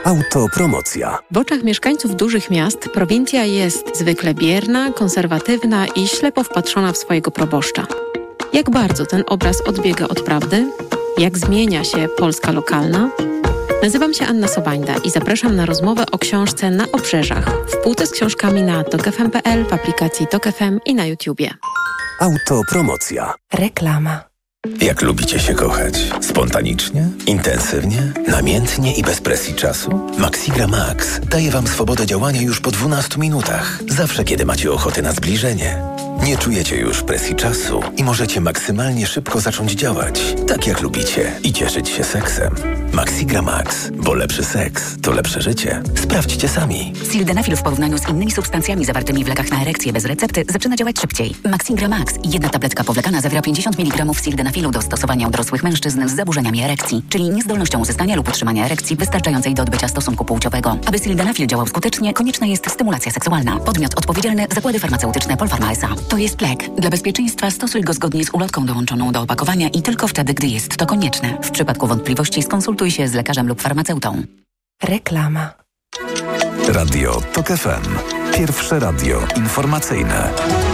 Autopromocja. W oczach mieszkańców dużych miast prowincja jest zwykle bierna, konserwatywna i ślepo wpatrzona w swojego proboszcza. Jak bardzo ten obraz odbiega od prawdy? Jak zmienia się Polska lokalna? Nazywam się Anna Sobańda i zapraszam na rozmowę o książce Na obrzeżach w półce z książkami na tokfm.pl, w aplikacji Tok FM i na YouTubie. Autopromocja. Reklama. Jak lubicie się kochać? Spontanicznie? Intensywnie? Namiętnie i bez presji czasu? Maxigra Max daje Wam swobodę działania już po 12 minutach. Zawsze, kiedy macie ochotę na zbliżenie. Nie czujecie już presji czasu i możecie maksymalnie szybko zacząć działać, tak jak lubicie i cieszyć się seksem. Maxigra Max, bo lepszy seks to lepsze życie. Sprawdźcie sami. Sildenafil w porównaniu z innymi substancjami zawartymi w lekach na erekcję bez recepty zaczyna działać szybciej. Maxigra Max, jedna tabletka powlekana zawiera 50 mg sildenafilu do stosowania u dorosłych mężczyzn z zaburzeniami erekcji, czyli niezdolnością uzyskania lub utrzymania erekcji wystarczającej do odbycia stosunku płciowego. Aby sildenafil działał skutecznie, konieczna jest stymulacja seksualna. Podmiot odpowiedzialny: Zakłady Farmaceutyczne Polpharma S.A. To jest lek. Dla bezpieczeństwa stosuj go zgodnie z ulotką dołączoną do opakowania i tylko wtedy, gdy jest to konieczne. W przypadku wątpliwości skonsultuj się z lekarzem lub farmaceutą. Reklama. Radio Tok FM. Pierwsze radio informacyjne.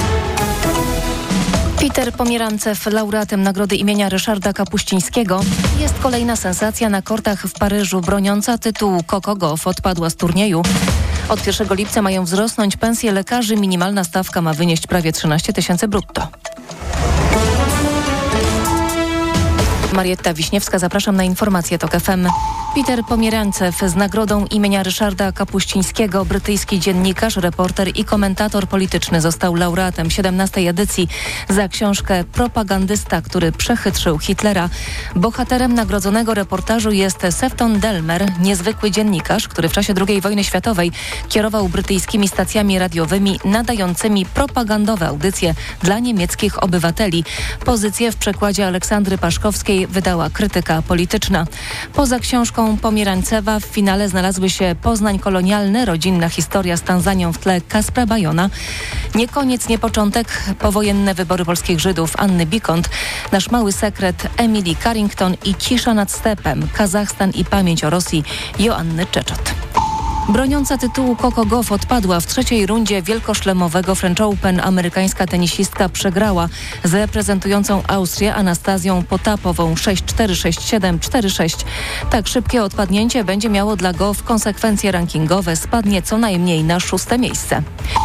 Peter Pomerancew, laureatem nagrody imienia Ryszarda Kapuścińskiego. Jest kolejna sensacja na kortach w Paryżu. Broniąca tytułu Coco Gauff odpadła z turnieju. Od 1 lipca mają wzrosnąć pensje lekarzy. Minimalna stawka ma wynieść prawie 13 000 brutto. Marietta Wiśniewska, zapraszam na informacje Tok FM. Peter Pomerancew z nagrodą imienia Ryszarda Kapuścińskiego, brytyjski dziennikarz, reporter i komentator polityczny, został laureatem 17. edycji za książkę Propagandysta, który przechytrzył Hitlera. Bohaterem nagrodzonego reportażu jest Sefton Delmer, niezwykły dziennikarz, który w czasie II wojny światowej kierował brytyjskimi stacjami radiowymi nadającymi propagandowe audycje dla niemieckich obywateli. Pozycję w przekładzie Aleksandry Paszkowskiej wydała Krytyka Polityczna. Poza książką Pomerancewa w finale znalazły się Poznań kolonialny, rodzinna historia z Tanzanią w tle Kaspra Bajona, Nie koniec, nie początek, powojenne wybory polskich Żydów Anny Bikont, Nasz mały sekret Emily Carrington i Cisza nad stepem, Kazachstan i pamięć o Rosji Joanny Czeczot. Broniąca tytułu Coco Gauff odpadła w trzeciej rundzie wielkoszlemowego French Open. Amerykańska tenisistka przegrała z reprezentującą Austrię Anastazją Potapową 6-4, 6-7, 4-6. Tak szybkie odpadnięcie będzie miało dla Gauff konsekwencje rankingowe. Spadnie co najmniej na 6. miejsce.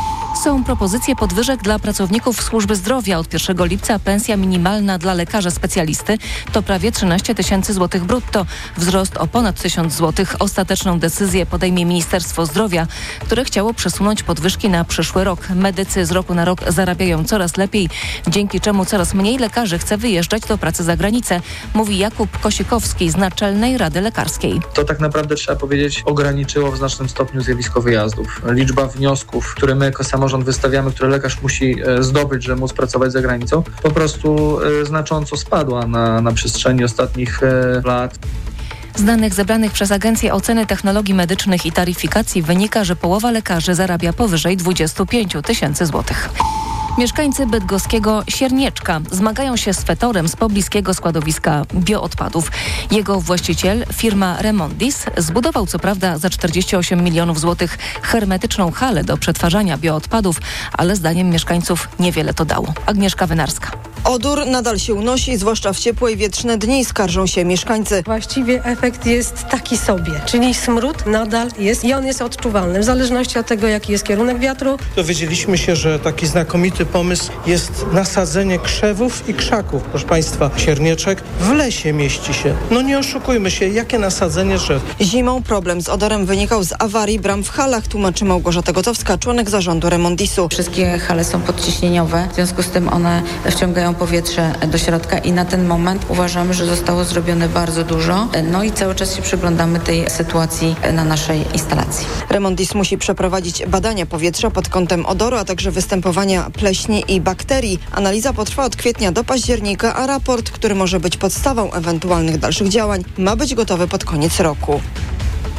Są propozycje podwyżek dla pracowników służby zdrowia. Od 1 lipca pensja minimalna dla lekarza specjalisty to prawie 13 000 złotych brutto. Wzrost o ponad 1000 złotych. Ostateczną decyzję podejmie Ministerstwo Zdrowia, które chciało przesunąć podwyżki na przyszły rok. Medycy z roku na rok zarabiają coraz lepiej, dzięki czemu coraz mniej lekarzy chce wyjeżdżać do pracy za granicę, mówi Jakub Kosikowski z Naczelnej Rady Lekarskiej. To tak naprawdę, trzeba powiedzieć, ograniczyło w znacznym stopniu zjawisko wyjazdów. Liczba wniosków, które my jako samorząd wystawiamy, które lekarz musi zdobyć, żeby móc pracować za granicą, po prostu znacząco spadła na przestrzeni ostatnich lat. Z danych zebranych przez Agencję Oceny Technologii Medycznych i Taryfikacji wynika, że połowa lekarzy zarabia powyżej 25 000 złotych. Mieszkańcy bydgoskiego Siernieczka zmagają się z fetorem z pobliskiego składowiska bioodpadów. Jego właściciel, firma Remondis, zbudował co prawda za 48 milionów złotych hermetyczną halę do przetwarzania bioodpadów, ale zdaniem mieszkańców niewiele to dało. Agnieszka Wynarska. Odór nadal się unosi, zwłaszcza w ciepłe i wietrzne dni, skarżą się mieszkańcy. Właściwie efekt jest taki sobie, czyli smród nadal jest i on jest odczuwalny, w zależności od tego, jaki jest kierunek wiatru. Dowiedzieliśmy się, że taki znakomity pomysł jest nasadzenie krzewów i krzaków. Proszę Państwa, Siernieczek w lesie mieści się. No nie oszukujmy się, jakie nasadzenie drzew. Zimą problem z odorem wynikał z awarii bram w halach, tłumaczy Małgorzata Gotowska, członek zarządu Remondisu. Wszystkie hale są podciśnieniowe, w związku z tym one wciągają powietrze do środka i na ten moment uważamy, że zostało zrobione bardzo dużo. No i cały czas się przyglądamy tej sytuacji na naszej instalacji. Remondis musi przeprowadzić badania powietrza pod kątem odoru, a także występowania pleśni i bakterii. Analiza potrwa od kwietnia do października, a raport, który może być podstawą ewentualnych dalszych działań, ma być gotowy pod koniec roku.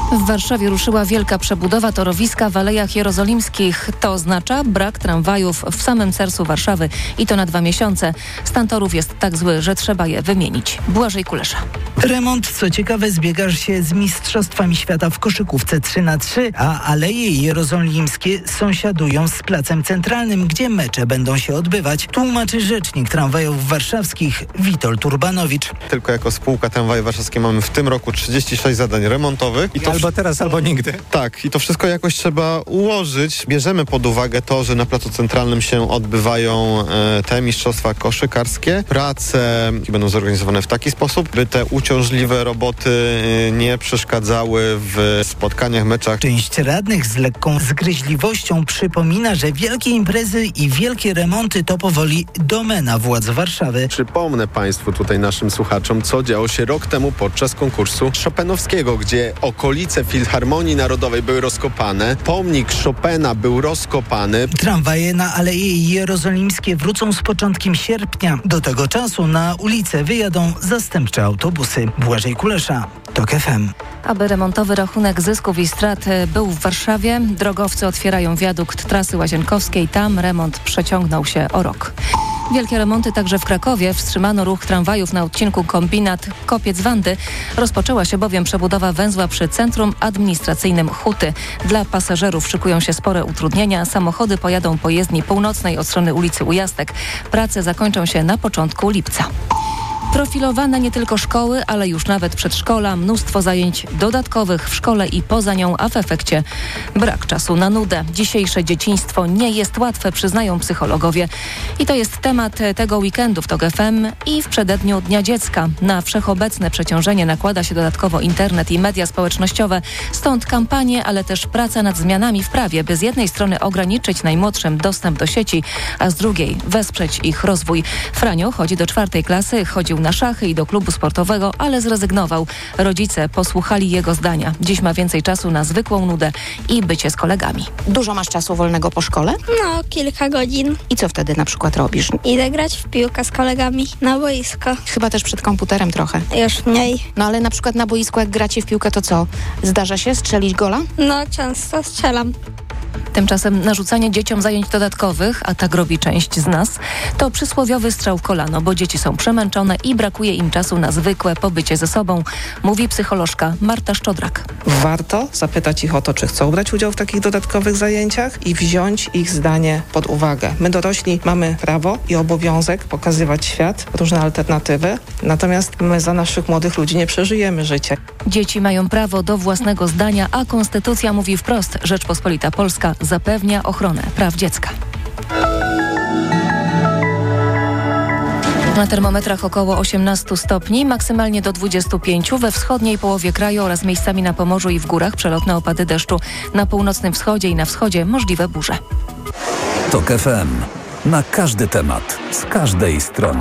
W Warszawie ruszyła wielka przebudowa torowiska w Alejach Jerozolimskich. To oznacza brak tramwajów w samym sercu Warszawy i to na 2 miesiące. Stan torów jest tak zły, że trzeba je wymienić. Błażej Kulesza. Remont, co ciekawe, zbiega się z Mistrzostwami Świata w koszykówce 3x3, a Aleje Jerozolimskie sąsiadują z Placem Centralnym, gdzie mecze będą się odbywać, tłumaczy rzecznik tramwajów warszawskich Witold Urbanowicz. Tylko jako spółka Tramwaje Warszawskie mamy w tym roku 36 zadań remontowych. I to albo teraz, albo nigdy. Tak, i to wszystko jakoś trzeba ułożyć. Bierzemy pod uwagę to, że na Placu Centralnym się odbywają te mistrzostwa koszykarskie. Prace będą zorganizowane w taki sposób, by te uciążliwe roboty nie przeszkadzały w spotkaniach, meczach. Część radnych z lekką zgryźliwością przypomina, że wielkie imprezy i wielkie remonty to powoli domena władz Warszawy. Przypomnę Państwu, tutaj naszym słuchaczom, co działo się rok temu podczas konkursu Chopinowskiego, gdzie okolice Filharmonii Narodowej były rozkopane, pomnik Chopina był rozkopany. Tramwaje na Aleje Jerozolimskie wrócą z początkiem sierpnia. Do tego czasu na ulicę wyjadą zastępcze autobusy. Błażej Kulesza, TOK FM. Aby remontowy rachunek zysków i strat był w Warszawie, drogowcy otwierają wiadukt trasy Łazienkowskiej. Tam remont przeciągnął się o rok. Wielkie remonty także w Krakowie. Wstrzymano ruch tramwajów na odcinku Kombinat Kopiec-Wandy. Rozpoczęła się bowiem przebudowa węzła przy centrum administracyjnym Huty. Dla pasażerów szykują się spore utrudnienia. Samochody pojadą po jezdni północnej od strony ulicy Ujastek. Prace zakończą się na początku lipca. Profilowane nie tylko szkoły, ale już nawet przedszkola, mnóstwo zajęć dodatkowych w szkole i poza nią, a w efekcie brak czasu na nudę. Dzisiejsze dzieciństwo nie jest łatwe, przyznają psychologowie. I to jest temat tego weekendu w TOK FM i w przededniu Dnia Dziecka. Na wszechobecne przeciążenie nakłada się dodatkowo internet i media społecznościowe. Stąd kampanie, ale też praca nad zmianami w prawie, by z jednej strony ograniczyć najmłodszym dostęp do sieci, a z drugiej wesprzeć ich rozwój. Franio chodzi do 4. klasy, chodził na szachy i do klubu sportowego, ale zrezygnował. Rodzice posłuchali jego zdania. Dziś ma więcej czasu na zwykłą nudę i bycie z kolegami. Dużo masz czasu wolnego po szkole? No, kilka godzin. I co wtedy na przykład robisz? Idę grać w piłkę z kolegami na boisko. Chyba też przed komputerem trochę. Już mniej. No ale na przykład na boisku, jak gracie w piłkę, to co? Zdarza się strzelić gola? No, często strzelam. Tymczasem narzucanie dzieciom zajęć dodatkowych, a tak robi część z nas, to przysłowiowy strzał w kolano, bo dzieci są przemęczone i brakuje im czasu na zwykłe pobycie ze sobą, mówi psycholożka Marta Szczodrak. Warto zapytać ich o to, czy chcą brać udział w takich dodatkowych zajęciach i wziąć ich zdanie pod uwagę. My dorośli mamy prawo i obowiązek pokazywać świat, różne alternatywy, natomiast my za naszych młodych ludzi nie przeżyjemy życia. Dzieci mają prawo do własnego zdania, a Konstytucja mówi wprost, Rzeczpospolita Polska zapewnia ochronę praw dziecka. Na termometrach około 18 stopni, maksymalnie do 25 we wschodniej połowie kraju oraz miejscami na Pomorzu i w górach przelotne opady deszczu. Na północnym wschodzie i na wschodzie możliwe burze. TOK FM. Na każdy temat, z każdej strony.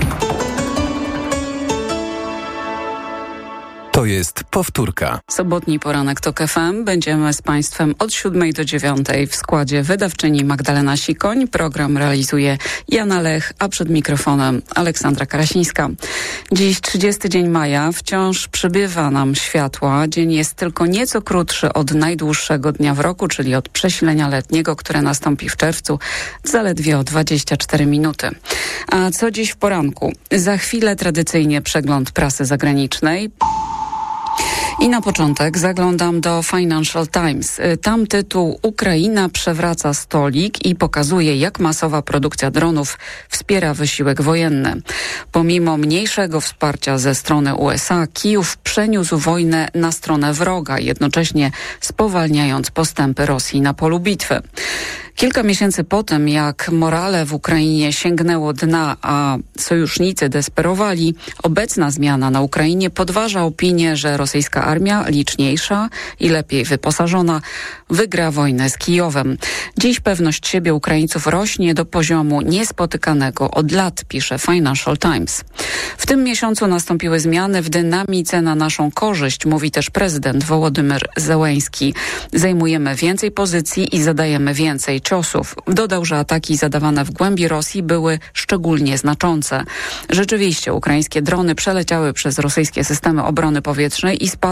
To jest powtórka. Sobotni poranek TOK FM. Będziemy z Państwem od 7 do 9 w składzie wydawczyni Magdalena Sikoń. Program realizuje Jana Lech, a przed mikrofonem Aleksandra Karasińska. Dziś 30 dzień maja. Wciąż przybywa nam światła. Dzień jest tylko nieco krótszy od najdłuższego dnia w roku, czyli od przesilenia letniego, które nastąpi w czerwcu, zaledwie o 24 minuty. A co dziś w poranku? Za chwilę tradycyjnie przegląd prasy zagranicznej. I na początek zaglądam do Financial Times. Tam tytuł: Ukraina przewraca stolik i pokazuje, jak masowa produkcja dronów wspiera wysiłek wojenny. Pomimo mniejszego wsparcia ze strony USA, Kijów przeniósł wojnę na stronę wroga, jednocześnie spowalniając postępy Rosji na polu bitwy. Kilka miesięcy po tym, jak morale w Ukrainie sięgnęło dna, a sojusznicy desperowali, obecna zmiana na Ukrainie podważa opinię, że rosyjska armia, liczniejsza i lepiej wyposażona, wygra wojnę z Kijowem. Dziś pewność siebie Ukraińców rośnie do poziomu niespotykanego od lat, pisze Financial Times. W tym miesiącu nastąpiły zmiany w dynamice na naszą korzyść, mówi też prezydent Wołodymyr Zełenski. Zajmujemy więcej pozycji i zadajemy więcej ciosów. Dodał, że ataki zadawane w głębi Rosji były szczególnie znaczące. Rzeczywiście ukraińskie drony przeleciały przez rosyjskie systemy obrony powietrznej i spadły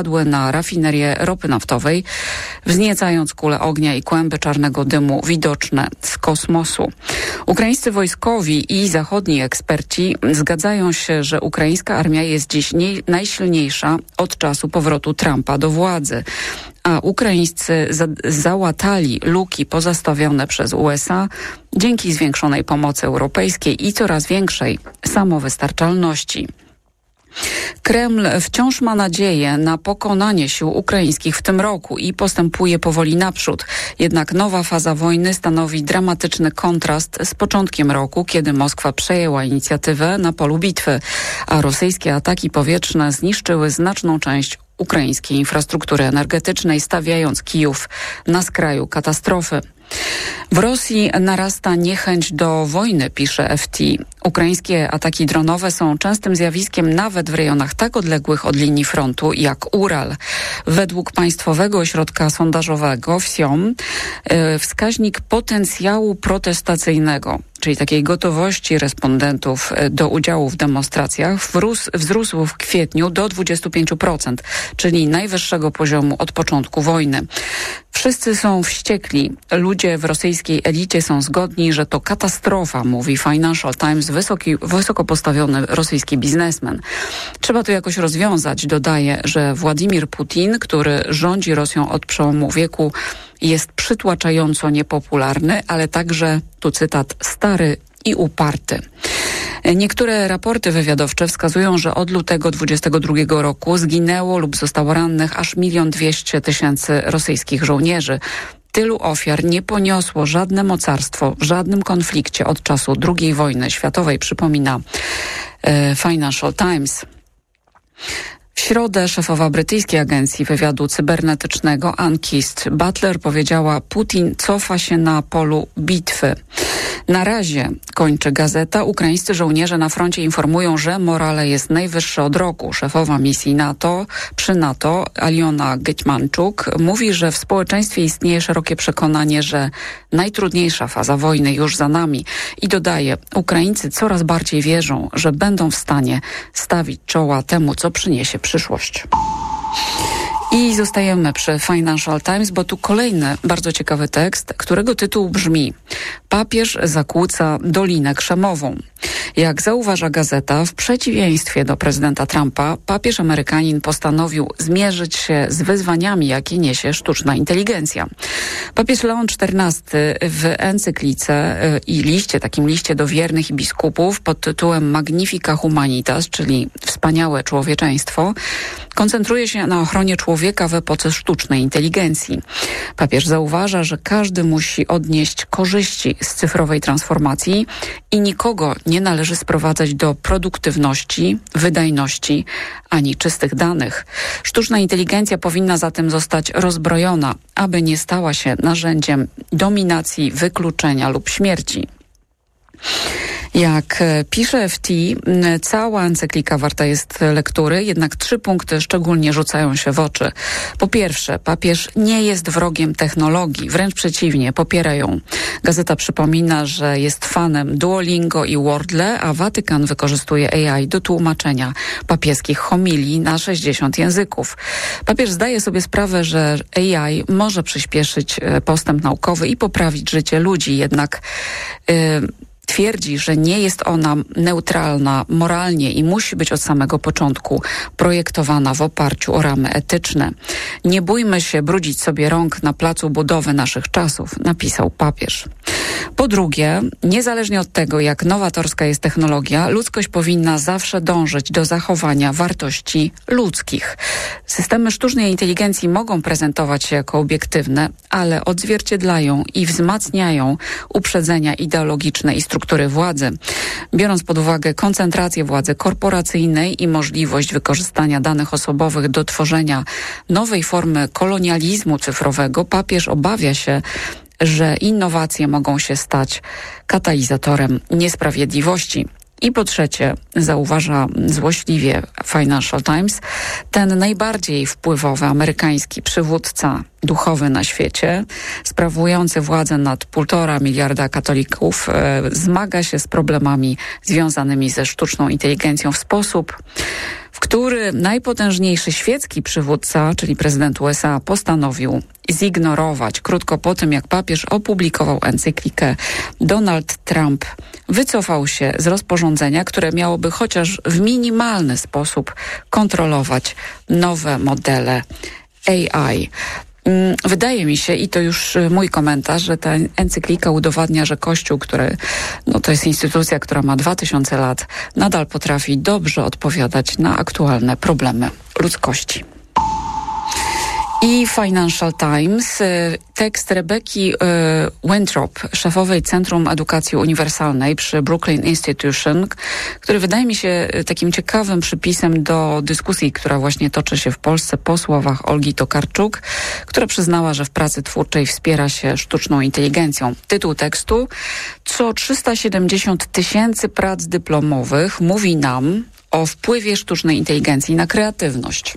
spadły na rafinerię ropy naftowej, wzniecając kule ognia i kłęby czarnego dymu widoczne z kosmosu. Ukraińscy wojskowi i zachodni eksperci zgadzają się, że ukraińska armia jest dziś najsilniejsza od czasu powrotu Trumpa do władzy, a Ukraińscy załatali luki pozostawione przez USA dzięki zwiększonej pomocy europejskiej i coraz większej samowystarczalności. Kreml wciąż ma nadzieję na pokonanie sił ukraińskich w tym roku i postępuje powoli naprzód. Jednak nowa faza wojny stanowi dramatyczny kontrast z początkiem roku, kiedy Moskwa przejęła inicjatywę na polu bitwy, a rosyjskie ataki powietrzne zniszczyły znaczną część ukraińskiej infrastruktury energetycznej, stawiając Kijów na skraju katastrofy. W Rosji narasta niechęć do wojny, pisze FT. Ukraińskie ataki dronowe są częstym zjawiskiem nawet w rejonach tak odległych od linii frontu jak Ural. Według Państwowego Ośrodka Sondażowego WSIOM wskaźnik potencjału protestacyjnego, czyli takiej gotowości respondentów do udziału w demonstracjach, wzrósł w kwietniu do 25%, czyli najwyższego poziomu od początku wojny. Wszyscy są wściekli. Ludzie w rosyjskiej elicie są zgodni, że to katastrofa, mówi Financial Times, wysoko postawiony rosyjski biznesmen. Trzeba to jakoś rozwiązać, dodaje, że Władimir Putin, który rządzi Rosją od przełomu wieku, jest przytłaczająco niepopularny, ale także, tu cytat, stary i uparty. Niektóre raporty wywiadowcze wskazują, że od lutego 2022 roku zginęło lub zostało rannych aż 1 200 000 rosyjskich żołnierzy. Tylu ofiar nie poniosło żadne mocarstwo w żadnym konflikcie od czasu II wojny światowej, przypomina Financial Times. W środę szefowa brytyjskiej agencji wywiadu cybernetycznego Ann Kist-Butler powiedziała: Putin cofa się na polu bitwy. Na razie, kończy gazeta, ukraińscy żołnierze na froncie informują, że morale jest najwyższe od roku. Szefowa misji przy NATO, Aliona Getmanczuk, mówi, że w społeczeństwie istnieje szerokie przekonanie, że najtrudniejsza faza wojny już za nami. I dodaje, Ukraińcy coraz bardziej wierzą, że będą w stanie stawić czoła temu, co przyniesie przyszłość. I zostajemy przy Financial Times, bo tu kolejny bardzo ciekawy tekst, którego tytuł brzmi: Papież zakłóca Dolinę Krzemową. Jak zauważa gazeta, w przeciwieństwie do prezydenta Trumpa, papież Amerykanin postanowił zmierzyć się z wyzwaniami, jakie niesie sztuczna inteligencja. Papież Leon XIV w encyklice i takim liście do wiernych i biskupów pod tytułem Magnifica Humanitas, czyli Wspaniałe Człowieczeństwo, koncentruje się na ochronie człowieka w epoce sztucznej inteligencji. Papież zauważa, że każdy musi odnieść korzyści z cyfrowej transformacji i nikogo nie należy sprowadzać do produktywności, wydajności ani czystych danych. Sztuczna inteligencja powinna zatem zostać rozbrojona, aby nie stała się narzędziem dominacji, wykluczenia lub śmierci. Jak pisze FT, cała encyklika warta jest lektury, jednak 3 punkty szczególnie rzucają się w oczy. Po pierwsze, papież nie jest wrogiem technologii, wręcz przeciwnie, popiera ją. Gazeta przypomina, że jest fanem Duolingo i Wordle, a Watykan wykorzystuje AI do tłumaczenia papieskich homilii na 60 języków. Papież zdaje sobie sprawę, że AI może przyspieszyć postęp naukowy i poprawić życie ludzi, jednak twierdzi, że nie jest ona neutralna moralnie i musi być od samego początku projektowana w oparciu o ramy etyczne. Nie bójmy się brudzić sobie rąk na placu budowy naszych czasów, napisał papież. Po drugie, niezależnie od tego, jak nowatorska jest technologia, ludzkość powinna zawsze dążyć do zachowania wartości ludzkich. Systemy sztucznej inteligencji mogą prezentować się jako obiektywne, ale odzwierciedlają i wzmacniają uprzedzenia ideologiczne i struktury władzy. Biorąc pod uwagę koncentrację władzy korporacyjnej i możliwość wykorzystania danych osobowych do tworzenia nowej formy kolonializmu cyfrowego, papież obawia się, że innowacje mogą się stać katalizatorem niesprawiedliwości. I po trzecie, zauważa złośliwie Financial Times, ten najbardziej wpływowy amerykański przywódca duchowy na świecie, sprawujący władzę nad 1,5 miliarda katolików, zmaga się z problemami związanymi ze sztuczną inteligencją w sposób, w który najpotężniejszy świecki przywódca, czyli prezydent USA, postanowił zignorować krótko po tym, jak papież opublikował encyklikę, Donald Trump wycofał się z rozporządzenia, które miałoby chociaż w minimalny sposób kontrolować nowe modele AI. Wydaje mi się, i to już mój komentarz, że ta encyklika udowadnia, że Kościół, który to jest instytucja, która ma 2000 lat, nadal potrafi dobrze odpowiadać na aktualne problemy ludzkości. I Financial Times, tekst Rebeki Winthrop, szefowej Centrum Edukacji Uniwersalnej przy Brooklyn Institution, który wydaje mi się takim ciekawym przypisem do dyskusji, która właśnie toczy się w Polsce po słowach Olgi Tokarczuk, która przyznała, że w pracy twórczej wspiera się sztuczną inteligencją. Tytuł tekstu: co 370 000 prac dyplomowych mówi nam o wpływie sztucznej inteligencji na kreatywność.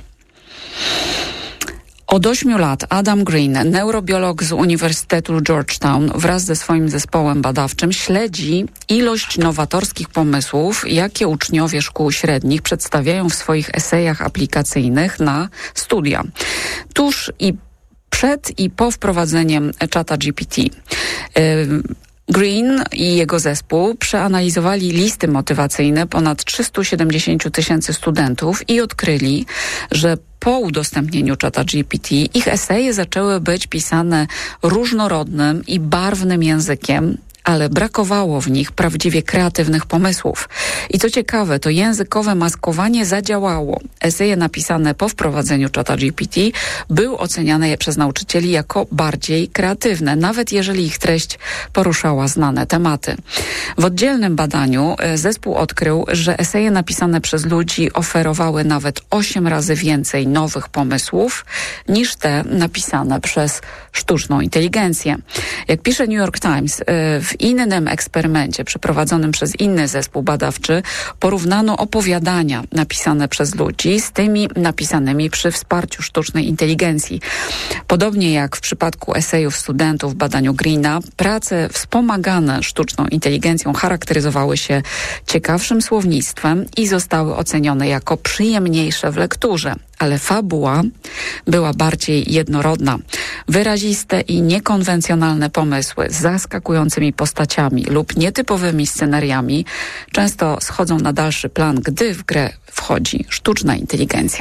Od 8 lat Adam Green, neurobiolog z Uniwersytetu Georgetown, wraz ze swoim zespołem badawczym śledzi ilość nowatorskich pomysłów, jakie uczniowie szkół średnich przedstawiają w swoich esejach aplikacyjnych na studia. Tuż i przed i po wprowadzeniem czata GPT. Green i jego zespół przeanalizowali listy motywacyjne ponad 370 000 studentów i odkryli, że po udostępnieniu czata GPT ich eseje zaczęły być pisane różnorodnym i barwnym językiem, ale brakowało w nich prawdziwie kreatywnych pomysłów. I co ciekawe, to językowe maskowanie zadziałało. Eseje napisane po wprowadzeniu czata GPT były oceniane przez nauczycieli jako bardziej kreatywne, nawet jeżeli ich treść poruszała znane tematy. W oddzielnym badaniu zespół odkrył, że eseje napisane przez ludzi oferowały nawet 8 razy więcej nowych pomysłów niż te napisane przez sztuczną inteligencję. Jak pisze New York Times, w innym eksperymencie przeprowadzonym przez inny zespół badawczy porównano opowiadania napisane przez ludzi z tymi napisanymi przy wsparciu sztucznej inteligencji. Podobnie jak w przypadku esejów studentów w badaniu Greena, prace wspomagane sztuczną inteligencją charakteryzowały się ciekawszym słownictwem i zostały ocenione jako przyjemniejsze w lekturze. Ale fabuła była bardziej jednorodna. Wyraziste i niekonwencjonalne pomysły z zaskakującymi postaciami lub nietypowymi scenariami często schodzą na dalszy plan, gdy w grę wchodzi sztuczna inteligencja.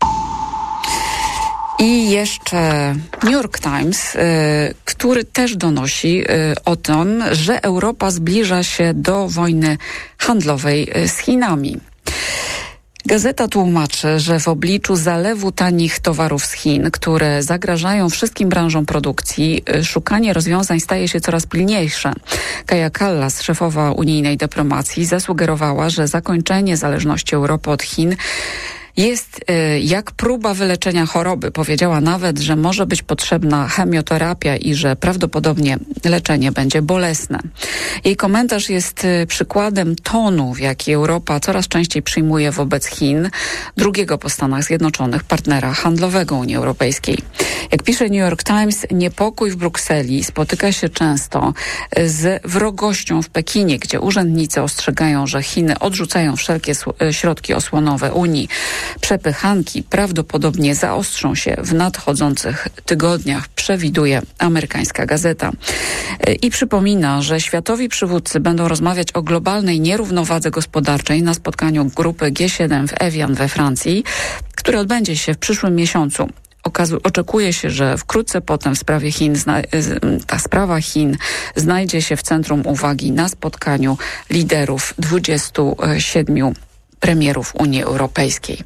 I jeszcze New York Times, który też donosi o tym, że Europa zbliża się do wojny handlowej z Chinami. Gazeta tłumaczy, że w obliczu zalewu tanich towarów z Chin, które zagrażają wszystkim branżom produkcji, szukanie rozwiązań staje się coraz pilniejsze. Kaja Kallas, szefowa unijnej dyplomacji, zasugerowała, że zakończenie zależności Europy od Chin jest jak próba wyleczenia choroby. Powiedziała nawet, że może być potrzebna chemioterapia i że prawdopodobnie leczenie będzie bolesne. Jej komentarz jest przykładem tonu, w jaki Europa coraz częściej przyjmuje wobec Chin, drugiego po Stanach Zjednoczonych partnera handlowego Unii Europejskiej. Jak pisze New York Times, niepokój w Brukseli spotyka się często z wrogością w Pekinie, gdzie urzędnicy ostrzegają, że Chiny odrzucają wszelkie środki osłonowe Unii. Przepychanki prawdopodobnie zaostrzą się w nadchodzących tygodniach, przewiduje amerykańska gazeta. I przypomina, że światowi przywódcy będą rozmawiać o globalnej nierównowadze gospodarczej na spotkaniu grupy G7 w Evian we Francji, które odbędzie się w przyszłym miesiącu. Oczekuje się, że wkrótce potem w sprawie Chin, ta sprawa Chin znajdzie się w centrum uwagi na spotkaniu liderów 27 premierów Unii Europejskiej.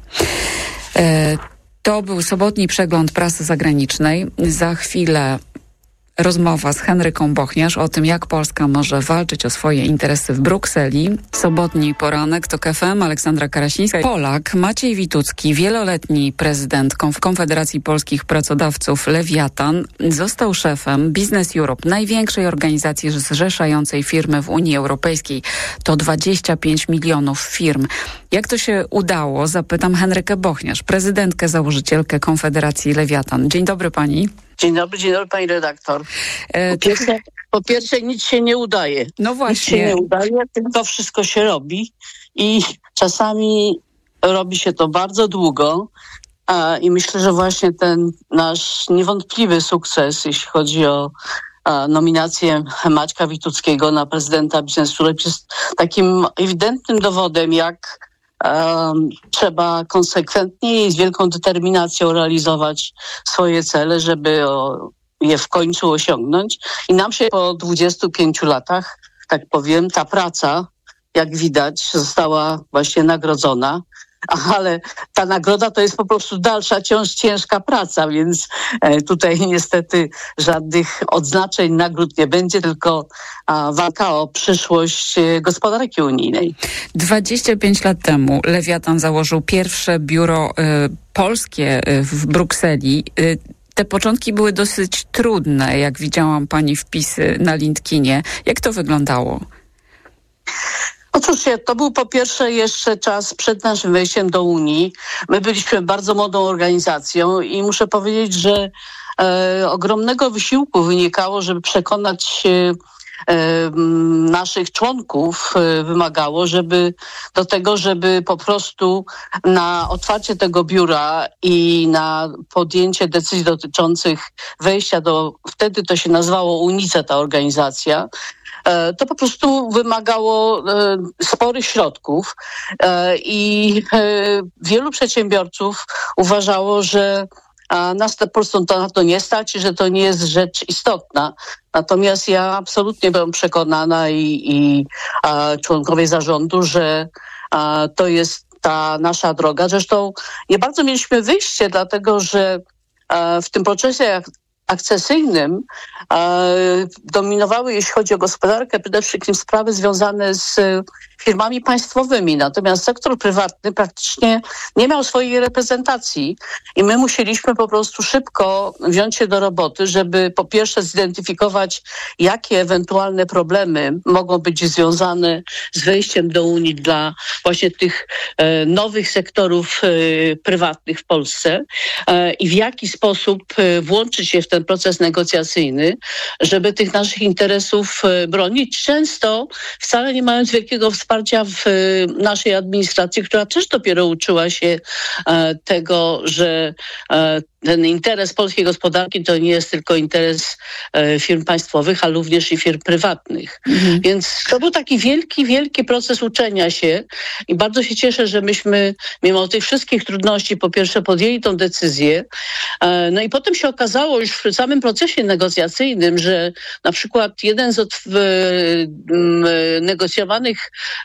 To był sobotni przegląd prasy zagranicznej. Za chwilę rozmowa z Henryką Bochniarz o tym, jak Polska może walczyć o swoje interesy w Brukseli. Sobotni poranek, TOK FM, Aleksandra Karasińska. Polak Maciej Witucki, wieloletni prezydent Konfederacji Polskich Pracodawców Lewiatan, został szefem Business Europe, największej organizacji zrzeszającej firmy w Unii Europejskiej. To 25 milionów firm. Jak to się udało? Zapytam Henrykę Bochniarz, prezydentkę, założycielkę Konfederacji Lewiatan. Dzień dobry pani. Dzień dobry pani redaktor. Po pierwsze nic się nie udaje. No właśnie. Nic się nie udaje, tylko wszystko się robi i czasami robi się to bardzo długo i myślę, że właśnie ten nasz niewątpliwy sukces, jeśli chodzi o nominację Maćka Wituckiego na prezydenta Business Europe, jest takim ewidentnym dowodem, jak trzeba konsekwentnie i z wielką determinacją realizować swoje cele, żeby je w końcu osiągnąć. I nam się po 25 latach, tak powiem, ta praca, jak widać, została właśnie nagrodzona. Ale ta nagroda to jest po prostu dalsza, ciężka praca, więc tutaj niestety żadnych odznaczeń, nagród nie będzie, tylko walka o przyszłość gospodarki unijnej. 25 lat temu Lewiatan założył pierwsze biuro polskie w Brukseli. Te początki były dosyć trudne, jak widziałam pani wpisy na LinkedInie. Jak to wyglądało? Otóż to był po pierwsze jeszcze czas przed naszym wejściem do Unii. My byliśmy bardzo młodą organizacją i muszę powiedzieć, że ogromnego wysiłku wynikało, żeby przekonać naszych członków, wymagało, do tego, żeby po prostu na otwarcie tego biura i na podjęcie decyzji dotyczących wejścia wtedy to się nazywało UNICE, ta organizacja, to po prostu wymagało sporych środków i wielu przedsiębiorców uważało, że nas po prostu na to nie stać i że to nie jest rzecz istotna. Natomiast ja absolutnie byłem przekonana i członkowie zarządu, że to jest ta nasza droga. Zresztą nie bardzo mieliśmy wyjście, dlatego że w tym procesie akcesyjnym dominowały, jeśli chodzi o gospodarkę, przede wszystkim sprawy związane z firmami państwowymi. Natomiast sektor prywatny praktycznie nie miał swojej reprezentacji i my musieliśmy po prostu szybko wziąć się do roboty, żeby po pierwsze zidentyfikować, jakie ewentualne problemy mogą być związane z wejściem do Unii dla właśnie tych nowych sektorów prywatnych w Polsce i w jaki sposób włączyć się w ten proces negocjacyjny, żeby tych naszych interesów bronić, często wcale nie mając wielkiego wsparcia w naszej administracji, która też dopiero uczyła się tego, że ten interes polskiej gospodarki to nie jest tylko interes firm państwowych, ale również i firm prywatnych. Więc to był taki wielki proces uczenia się i bardzo się cieszę, że myśmy mimo tych wszystkich trudności po pierwsze podjęli tą decyzję. No i potem się okazało już w samym procesie negocjacyjnym, że na przykład jeden z negocjowanych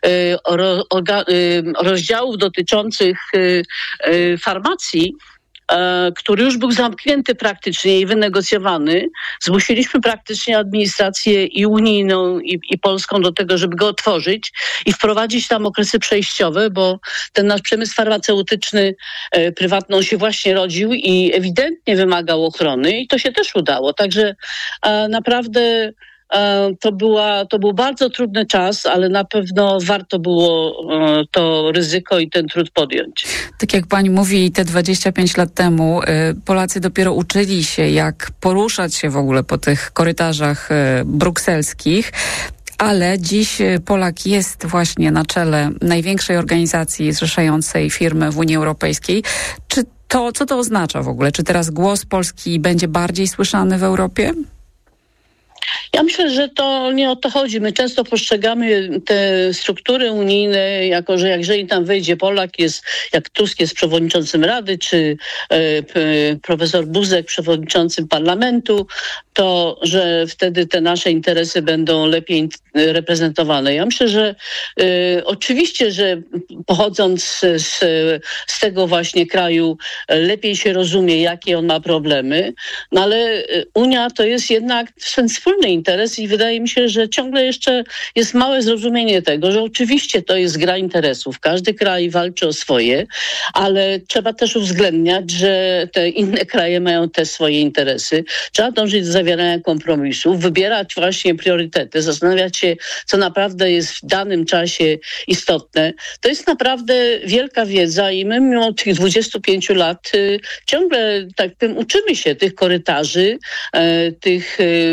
rozdziałów dotyczących farmacji, który już był zamknięty praktycznie i wynegocjowany, zmusiliśmy praktycznie administrację i unijną, i polską do tego, żeby go otworzyć i wprowadzić tam okresy przejściowe, bo ten nasz przemysł farmaceutyczny prywatny on się właśnie rodził i ewidentnie wymagał ochrony i to się też udało. Także naprawdę to był bardzo trudny czas, ale na pewno warto było to ryzyko i ten trud podjąć. Tak jak pani mówi, te 25 lat temu Polacy dopiero uczyli się, jak poruszać się w ogóle po tych korytarzach brukselskich. Ale dziś Polak jest właśnie na czele największej organizacji zrzeszającej firmy w Unii Europejskiej. Co to oznacza w ogóle? Czy teraz głos Polski będzie bardziej słyszany w Europie? Ja myślę, że to nie o to chodzi. My często postrzegamy te struktury unijne jako, że jeżeli tam wejdzie Polak, jak Tusk jest przewodniczącym Rady, czy profesor Buzek przewodniczącym Parlamentu, to że wtedy te nasze interesy będą lepiej reprezentowane. Ja myślę, że oczywiście, że pochodząc z tego właśnie kraju lepiej się rozumie, jakie on ma problemy, no ale Unia to jest jednak ten wspólny interes i wydaje mi się, że ciągle jeszcze jest małe zrozumienie tego, że oczywiście to jest gra interesów. Każdy kraj walczy o swoje, ale trzeba też uwzględniać, że te inne kraje mają te swoje interesy. Trzeba dążyć do zawierania kompromisów, wybierać właśnie priorytety, zastanawiać się, co naprawdę jest w danym czasie istotne. To jest naprawdę wielka wiedza i my mimo tych 25 lat ciągle tak powiem, uczymy się tych korytarzy, tych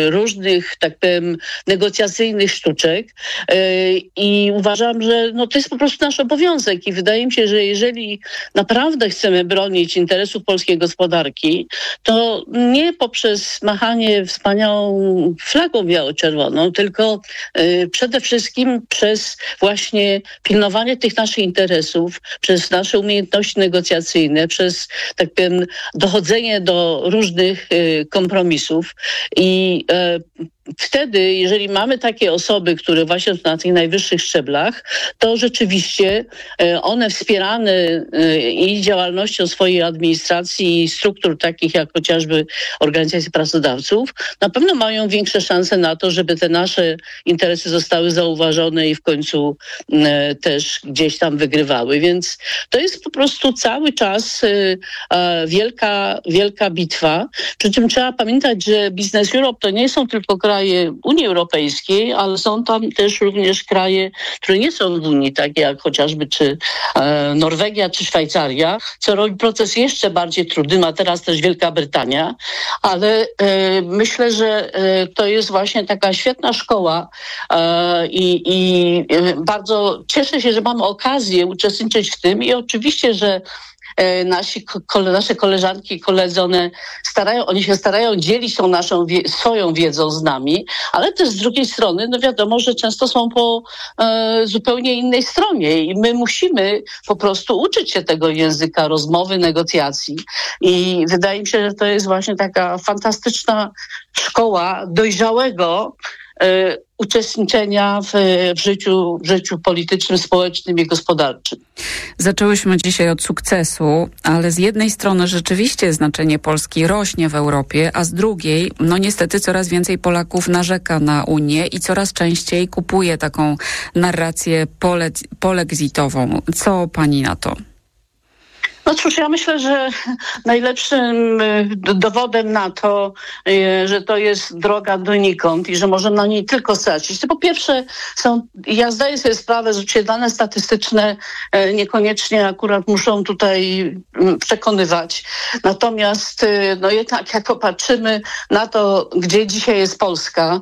różnych, tak powiem, negocjacyjnych sztuczek i uważam, że to jest po prostu nasz obowiązek i wydaje mi się, że jeżeli naprawdę chcemy bronić interesów polskiej gospodarki, to nie poprzez machanie wspaniałą flagą biało-czerwoną, tylko przede wszystkim przez właśnie pilnowanie tych naszych interesów, przez nasze umiejętności negocjacyjne, przez, tak powiem, dochodzenie do różnych kompromisów i wtedy, jeżeli mamy takie osoby, które właśnie na tych najwyższych szczeblach, to rzeczywiście one wspierane i działalnością swojej administracji i struktur takich jak chociażby organizacje pracodawców, na pewno mają większe szanse na to, żeby te nasze interesy zostały zauważone i w końcu też gdzieś tam wygrywały. Więc to jest po prostu cały czas wielka bitwa. Przy czym trzeba pamiętać, że Business Europe to nie są tylko kraje Unii Europejskiej, ale są tam też również kraje, które nie są w Unii, takie jak chociażby czy Norwegia, czy Szwajcaria, co robi proces jeszcze bardziej trudny, a teraz też Wielka Brytania, ale myślę, że to jest właśnie taka świetna szkoła i bardzo cieszę się, że mamy okazję uczestniczyć w tym i oczywiście, że nasze koleżanki i koledzy, oni się starają dzielić tą swoją wiedzą z nami, ale też z drugiej strony, wiadomo, że często są po zupełnie innej stronie i my musimy po prostu uczyć się tego języka rozmowy, negocjacji i wydaje mi się, że to jest właśnie taka fantastyczna szkoła dojrzałego uczestniczenia w życiu politycznym, społecznym i gospodarczym. Zaczęłyśmy dzisiaj od sukcesu, ale z jednej strony rzeczywiście znaczenie Polski rośnie w Europie, a z drugiej, niestety coraz więcej Polaków narzeka na Unię i coraz częściej kupuje taką narrację polexitową. Co pani na to? Cóż, ja myślę, że najlepszym dowodem na to, że to jest droga donikąd i że możemy na niej tylko stracić. To po pierwsze ja zdaję sobie sprawę, że dane statystyczne niekoniecznie akurat muszą tutaj przekonywać. Natomiast jednak jak popatrzymy na to, gdzie dzisiaj jest Polska,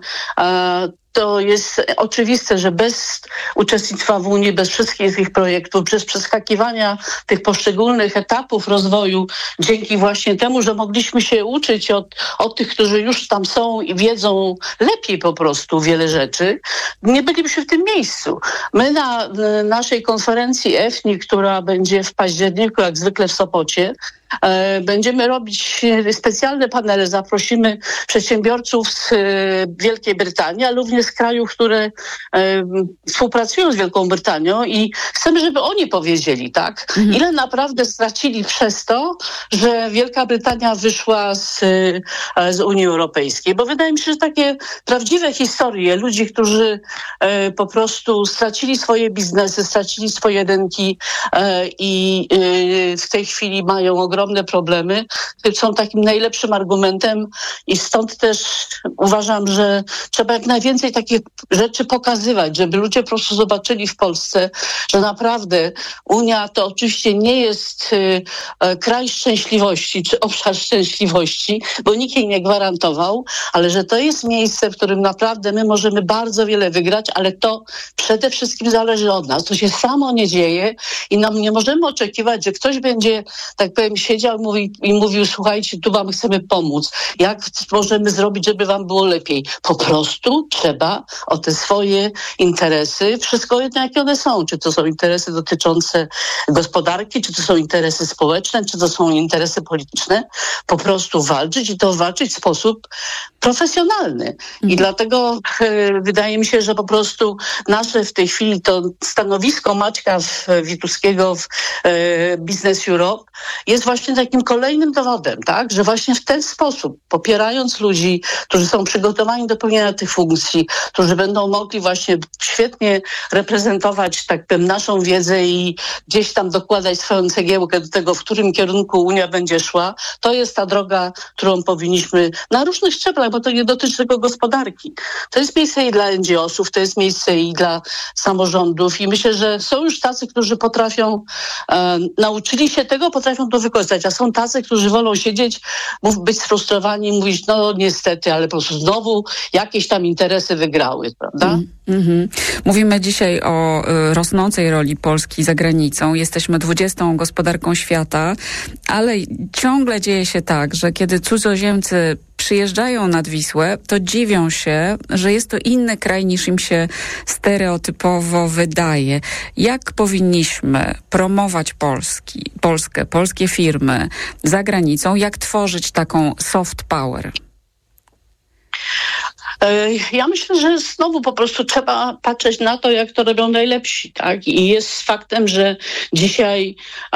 to jest oczywiste, że bez uczestnictwa w Unii, bez wszystkich tych projektów, bez przeskakiwania tych poszczególnych etapów rozwoju, dzięki właśnie temu, że mogliśmy się uczyć od tych, którzy już tam są i wiedzą lepiej po prostu wiele rzeczy, nie bylibyśmy w tym miejscu. My na naszej konferencji EFNI, która będzie w październiku, jak zwykle w Sopocie, będziemy robić specjalne panele, zaprosimy przedsiębiorców z Wielkiej Brytanii, ale również z krajów, które współpracują z Wielką Brytanią i chcemy, żeby oni powiedzieli, tak, ile naprawdę stracili przez to, że Wielka Brytania wyszła z Unii Europejskiej, bo wydaje mi się, że takie prawdziwe historie ludzi, którzy po prostu stracili swoje biznesy, stracili swoje rynki i w tej chwili mają ogromne problemy, są takim najlepszym argumentem i stąd też uważam, że trzeba jak najwięcej takich rzeczy pokazywać, żeby ludzie po prostu zobaczyli w Polsce, że naprawdę Unia to oczywiście nie jest kraj szczęśliwości czy obszar szczęśliwości, bo nikt jej nie gwarantował, ale że to jest miejsce, w którym naprawdę my możemy bardzo wiele wygrać, ale to przede wszystkim zależy od nas. To się samo nie dzieje i nam nie możemy oczekiwać, że ktoś będzie, tak powiem, siedział i mówił, słuchajcie, tu wam chcemy pomóc. Jak możemy zrobić, żeby wam było lepiej? Po prostu trzeba o te swoje interesy, wszystko jedno jakie one są. Czy to są interesy dotyczące gospodarki, czy to są interesy społeczne, czy to są interesy polityczne. Po prostu walczyć i to walczyć w sposób profesjonalny. I dlatego wydaje mi się, że po prostu nasze w tej chwili to stanowisko Maćka Wituskiego w Business Europe jest właśnie takim kolejnym dowodem, tak, że właśnie w ten sposób, popierając ludzi, którzy są przygotowani do pełnienia tych funkcji, którzy będą mogli właśnie świetnie reprezentować, tak powiem, naszą wiedzę i gdzieś tam dokładać swoją cegiełkę do tego, w którym kierunku Unia będzie szła, to jest ta droga, którą powinniśmy na różnych szczeblach, bo to nie dotyczy tylko gospodarki. To jest miejsce i dla NGO-sów, to jest miejsce i dla samorządów i myślę, że są już tacy, którzy potrafią, nauczyli się tego, potrafią to wykorzystać. wykorzystać. A są tacy, którzy wolą siedzieć, być sfrustrowani i mówić, no niestety, ale po prostu znowu jakieś tam interesy wygrały, prawda? Mówimy dzisiaj o rosnącej roli Polski za granicą. Jesteśmy 20. gospodarką świata, ale ciągle dzieje się tak, że kiedy cudzoziemcy przyjeżdżają nad Wisłę, to dziwią się, że jest to inny kraj niż im się stereotypowo wydaje. Jak powinniśmy promować Polskę, polskie firmy za granicą? Jak tworzyć taką soft power? Ja myślę, że znowu po prostu trzeba patrzeć na to, jak to robią najlepsi, tak? I jest faktem, że dzisiaj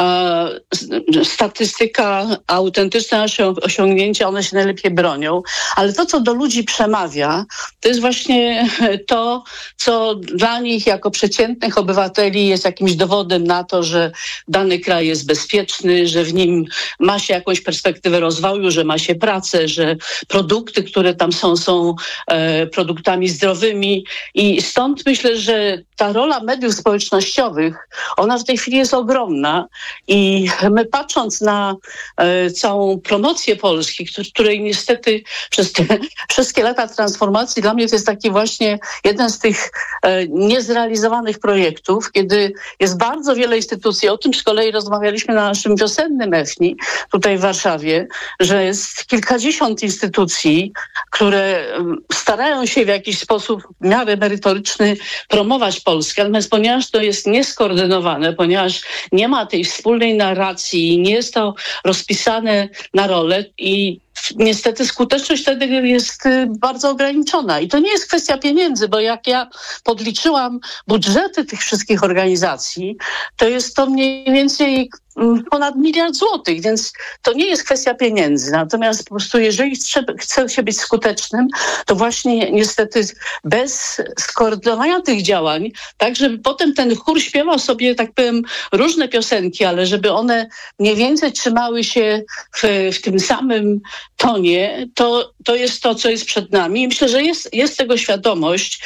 statystyka, autentyczne nasze osiągnięcia, one się najlepiej bronią, ale to, co do ludzi przemawia, to jest właśnie to, co dla nich jako przeciętnych obywateli jest jakimś dowodem na to, że dany kraj jest bezpieczny, że w nim ma się jakąś perspektywę rozwoju, że ma się pracę, że produkty, które tam są produktami zdrowymi i stąd myślę, że ta rola mediów społecznościowych, ona w tej chwili jest ogromna i my patrząc na całą promocję Polski, której niestety przez te wszystkie lata transformacji, dla mnie to jest taki właśnie jeden z tych niezrealizowanych projektów, kiedy jest bardzo wiele instytucji, o tym z kolei rozmawialiśmy na naszym wiosennym EFNI tutaj w Warszawie, że jest kilkadziesiąt instytucji, które starają się w jakiś sposób w miarę merytoryczny promować Polskę, natomiast ponieważ to jest nieskoordynowane, ponieważ nie ma tej wspólnej narracji, nie jest to rozpisane na rolę i niestety skuteczność wtedy jest bardzo ograniczona. I to nie jest kwestia pieniędzy, bo jak ja podliczyłam budżety tych wszystkich organizacji, to jest to mniej więcej ponad 1 miliard złotych, więc to nie jest kwestia pieniędzy. Natomiast po prostu jeżeli chce się być skutecznym, to właśnie niestety bez skoordynowania tych działań, tak żeby potem ten chór śpiewał sobie, tak powiem, różne piosenki, ale żeby one mniej więcej trzymały się w tym samym tonie, to jest to, co jest przed nami. I myślę, że jest tego świadomość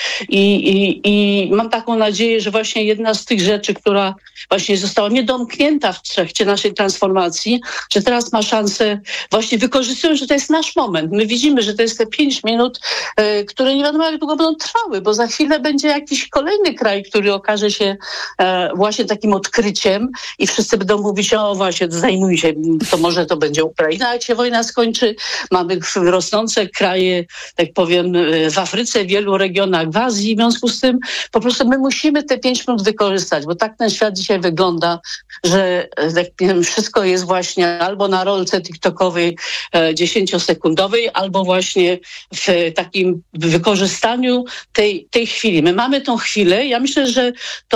i mam taką nadzieję, że właśnie jedna z tych rzeczy, która właśnie została niedomknięta w trakcie naszej transformacji, że teraz ma szansę właśnie wykorzystując, że to jest nasz moment. My widzimy, że to jest te 5 minut, które nie wiadomo jak długo będą trwały, bo za chwilę będzie jakiś kolejny kraj, który okaże się właśnie takim odkryciem i wszyscy będą mówić, o właśnie, zajmuj się, to może to będzie Ukraina, jak się wojna skończy. Mamy rosnące kraje, tak powiem, w Afryce, w wielu regionach w Azji. W związku z tym po prostu my musimy te 5 minut wykorzystać, bo tak ten świat dzisiaj wygląda, że tak powiem, wszystko jest właśnie albo na rolce TikTokowej 10-sekundowej, albo właśnie w takim wykorzystaniu tej chwili. My mamy tą chwilę. Ja myślę, że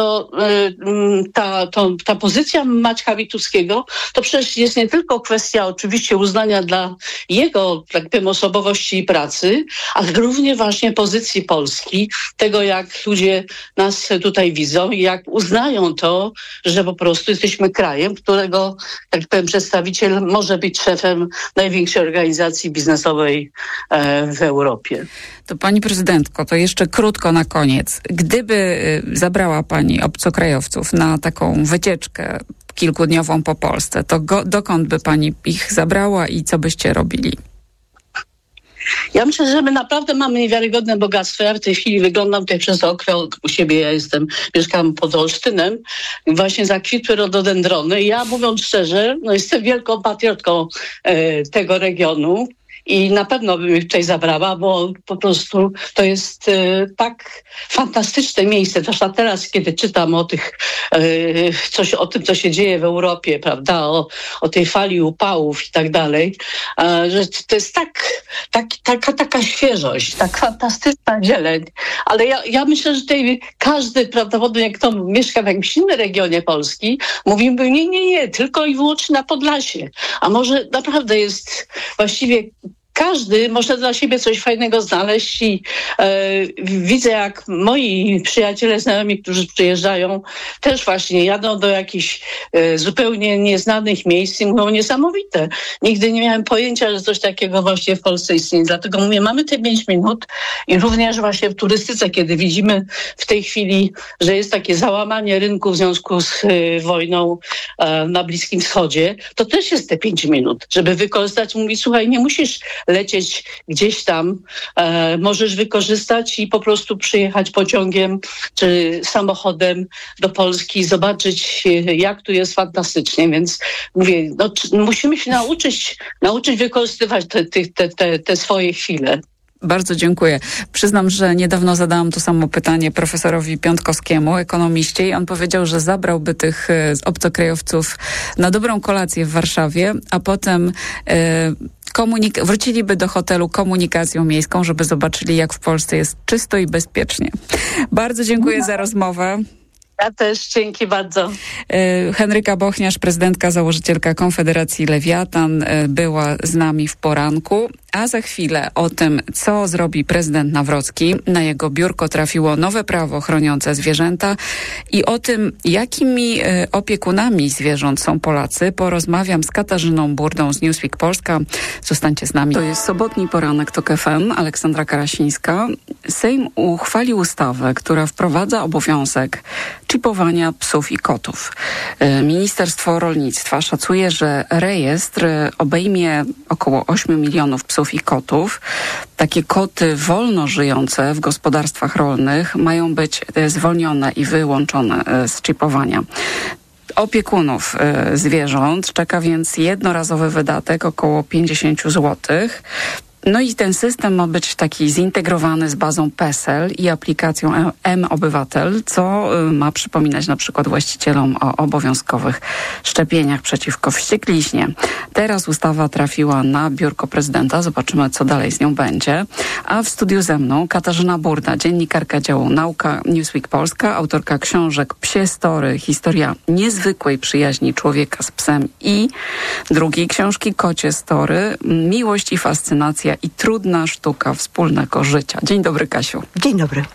ta pozycja Maćka Wituskiego to przecież jest nie tylko kwestia oczywiście uznania dla jego, tak powiem, osobowości i pracy, ale również właśnie pozycji Polski, tego jak ludzie nas tutaj widzą i jak uznają to, że po prostu jesteśmy krajem, którego, tak powiem, przedstawiciel może być szefem największej organizacji biznesowej w Europie. To pani prezydentko, to jeszcze krótko na koniec. Gdyby zabrała pani obcokrajowców na taką wycieczkę kilkudniową po Polsce, to dokąd by pani ich zabrała i co byście robili? Ja myślę, że my naprawdę mamy niewiarygodne bogactwo. Ja w tej chwili wyglądam tutaj przez okno u siebie. Mieszkam pod Olsztynem. Właśnie zakwitły rododendrony. Ja mówiąc szczerze, jestem wielką patriotką tego regionu. I na pewno bym ich tutaj zabrała, bo po prostu to jest tak fantastyczne miejsce. Zwłaszcza teraz, kiedy czytam o tym, co się dzieje w Europie, prawda, o tej fali upałów i tak dalej, że to jest taka świeżość, tak fantastyczna zieleń. Ale ja myślę, że tutaj każdy prawdopodobnie, jak kto mieszka w jakimś innym regionie Polski, mówimy nie, tylko i wyłącznie na Podlasie. A może naprawdę jest właściwie każdy może dla siebie coś fajnego znaleźć i widzę, jak moi przyjaciele, znajomi, którzy przyjeżdżają, też właśnie jadą do jakichś zupełnie nieznanych miejsc i mówią niesamowite. Nigdy nie miałem pojęcia, że coś takiego właśnie w Polsce istnieje. Dlatego mówię, mamy te 5 minut i również właśnie w turystyce, kiedy widzimy w tej chwili, że jest takie załamanie rynku w związku z wojną na Bliskim Wschodzie, to też jest te 5 minut, żeby wykorzystać, mówić, słuchaj, nie musisz lecieć gdzieś tam, możesz wykorzystać i po prostu przyjechać pociągiem czy samochodem do Polski, zobaczyć, jak tu jest fantastycznie. Więc mówię, musimy się nauczyć wykorzystywać te swoje chwile. Bardzo dziękuję. Przyznam, że niedawno zadałam to samo pytanie profesorowi Piątkowskiemu, ekonomiście, i on powiedział, że zabrałby tych obcokrajowców na dobrą kolację w Warszawie, a potem wróciliby do hotelu komunikacją miejską, żeby zobaczyli, jak w Polsce jest czysto i bezpiecznie. Bardzo dziękuję za rozmowę. Ja też, dzięki bardzo. Henryka Bochniarz, prezydentka, założycielka Konfederacji Lewiatan, była z nami w poranku. A za chwilę o tym, co zrobi prezydent Nawrocki. Na jego biurko trafiło nowe prawo chroniące zwierzęta i o tym, jakimi opiekunami zwierząt są Polacy, porozmawiam z Katarzyną Burdą z Newsweek Polska. Zostańcie z nami. To jest sobotni poranek TOK FM. Aleksandra Karasińska. Sejm uchwalił ustawę, która wprowadza obowiązek czipowania psów i kotów. Ministerstwo Rolnictwa szacuje, że rejestr obejmie około 8 milionów psów i kotów. Takie koty wolno żyjące w gospodarstwach rolnych mają być zwolnione i wyłączone z czipowania. Opiekunów zwierząt czeka więc jednorazowy wydatek około 50 zł. No i ten system ma być taki zintegrowany z bazą PESEL i aplikacją M-Obywatel, co ma przypominać na przykład właścicielom o obowiązkowych szczepieniach przeciwko wściekliźnie. Teraz ustawa trafiła na biurko prezydenta. Zobaczymy, co dalej z nią będzie. A w studiu ze mną Katarzyna Burda, dziennikarka działu Nauka Newsweek Polska, autorka książek Psie Story, historia niezwykłej przyjaźni człowieka z psem, i drugiej książki Kocie Story, miłość i fascynacja i trudna sztuka wspólnego życia. Dzień dobry, Kasiu. Dzień dobry.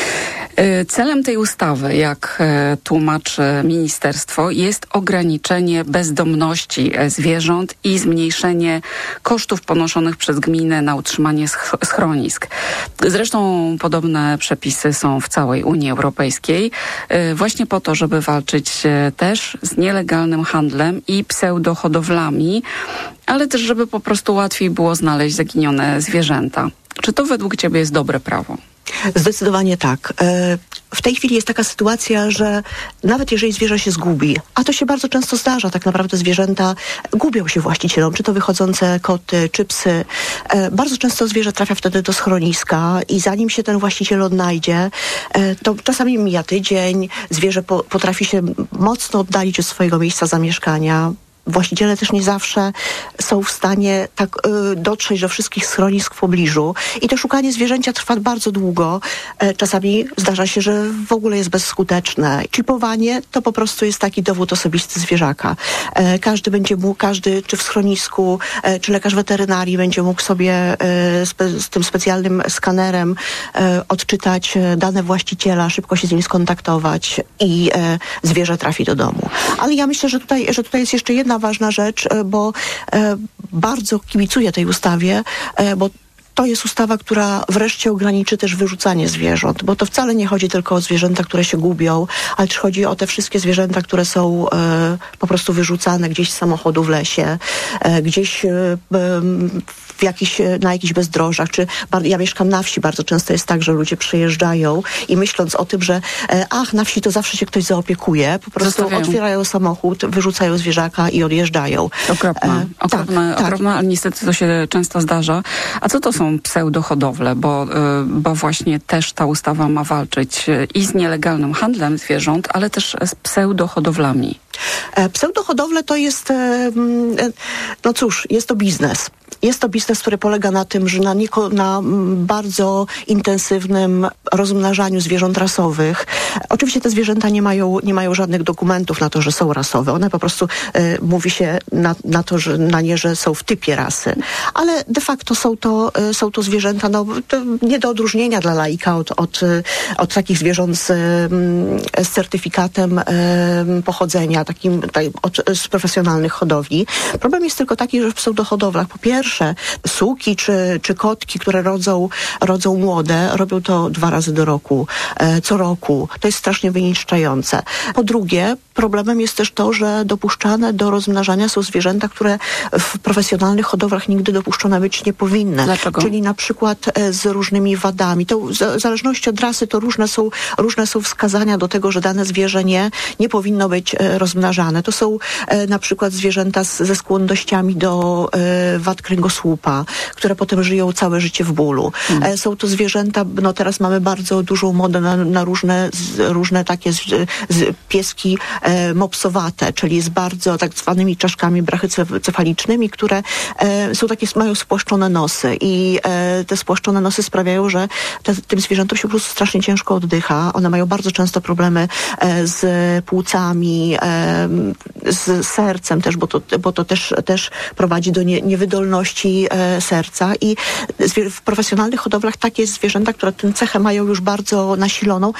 Celem tej ustawy, jak tłumaczy ministerstwo, jest ograniczenie bezdomności zwierząt i zmniejszenie kosztów ponoszonych przez gminy na utrzymanie schronisk. Zresztą podobne przepisy są w całej Unii Europejskiej, właśnie po to, żeby walczyć też z nielegalnym handlem i pseudohodowlami, ale też żeby po prostu łatwiej było znaleźć zaginione zwierzęta. Czy to według Ciebie jest dobre prawo? Zdecydowanie tak. W tej chwili jest taka sytuacja, że nawet jeżeli zwierzę się zgubi, a to się bardzo często zdarza, tak naprawdę zwierzęta gubią się właścicielom, czy to wychodzące koty, czy psy. Bardzo często zwierzę trafia wtedy do schroniska i zanim się ten właściciel odnajdzie, to czasami mija tydzień, zwierzę potrafi się mocno oddalić od swojego miejsca zamieszkania. Właściciele też nie zawsze są w stanie tak dotrzeć do wszystkich schronisk w pobliżu i to szukanie zwierzęcia trwa bardzo długo. Czasami zdarza się, że w ogóle jest bezskuteczne. Czipowanie to po prostu jest taki dowód osobisty zwierzaka. Każdy będzie mógł, czy w schronisku, czy lekarz weterynarii będzie mógł sobie z tym specjalnym skanerem odczytać dane właściciela, szybko się z nim skontaktować i zwierzę trafi do domu. Ale ja myślę, że tutaj jest jeszcze jedna ważna rzecz, bo bardzo kibicuję tej ustawie, bo to jest ustawa, która wreszcie ograniczy też wyrzucanie zwierząt, bo to wcale nie chodzi tylko o zwierzęta, które się gubią, ale też chodzi o te wszystkie zwierzęta, które są po prostu wyrzucane gdzieś z samochodu w lesie, gdzieś na jakichś bezdrożach, ja mieszkam na wsi, bardzo często jest tak, że ludzie przyjeżdżają i myśląc o tym, że na wsi to zawsze się ktoś zaopiekuje, po prostu otwierają samochód, wyrzucają zwierzaka i odjeżdżają. Okropne, ale niestety to się często zdarza. A co to są pseudohodowle? Bo właśnie też ta ustawa ma walczyć i z nielegalnym handlem zwierząt, ale też z pseudohodowlami. Pseudohodowle to jest, jest to biznes. Jest to biznes, który polega na tym, że na bardzo intensywnym rozmnażaniu zwierząt rasowych, Oczywiście te zwierzęta nie mają żadnych dokumentów na to, że są rasowe. One po prostu mówi się na nie, że są w typie rasy. Ale de facto są to zwierzęta nie do odróżnienia dla laika od takich zwierząt z certyfikatem pochodzenia, z profesjonalnych hodowli. Problem jest tylko taki, że w pseudohodowlach po pierwsze suki czy kotki, które rodzą młode, robią to 2 razy do roku, co roku. To jest strasznie wyniszczające. Po drugie, problemem jest też to, że dopuszczane do rozmnażania są zwierzęta, które w profesjonalnych hodowlach nigdy dopuszczone być nie powinny. Dlaczego? Czyli na przykład z różnymi wadami. To w zależności od rasy to różne są wskazania do tego, że dane zwierzę nie powinno być rozmnażane. To są na przykład zwierzęta ze skłonnościami do wad kręgosłupa, które potem żyją całe życie w bólu. Są to zwierzęta, teraz mamy bardzo dużą modę na różne takie pieski mopsowate, czyli z bardzo tak zwanymi czaszkami brachycefalicznymi, które są takie, mają spłaszczone nosy i te spłaszczone nosy sprawiają, że tym zwierzętom się po prostu strasznie ciężko oddycha. One mają bardzo często problemy z płucami, z sercem też, bo to też prowadzi do niewydolności serca i w profesjonalnych hodowlach takie zwierzęta, które tę cechę mają już bardzo nasiloną,